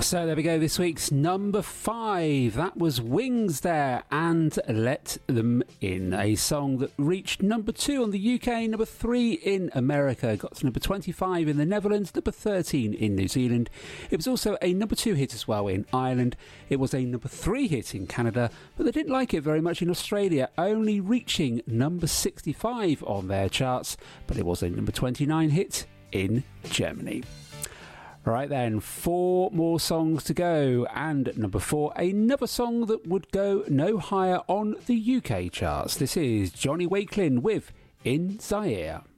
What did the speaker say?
So there we go, this week's number 5. That was Wings there, and Let Them In, a song that reached number 2 on the UK, number 3 in America, got to number 25 in the Netherlands, number 13 in New Zealand. It was also a number 2 hit as well in Ireland. It was a number 3 hit in Canada, but they didn't like it very much in Australia, only reaching number 65 on their charts, but it was a number 29 hit in Germany. Right then, 4 more songs to go, and at number 4, another song that would go no higher on the UK charts. This is Johnny Wakelin with In Zaire.